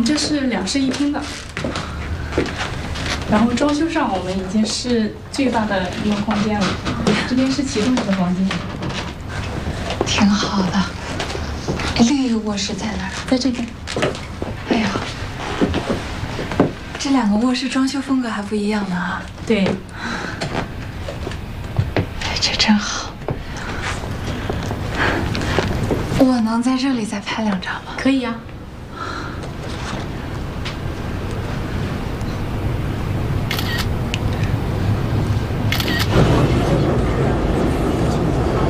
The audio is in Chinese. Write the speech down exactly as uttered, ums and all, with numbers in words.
这是两室一厅的，然后装修上我们已经是最大的利用空间了。这边是启动式的房间， 挺好的。另一个卧室在哪儿？ 在这边。 哎呀，这两个卧室装修风格还不一样呢啊！ 对， 哎，这真好。我能在这里再拍两张吗？ 可以呀、啊。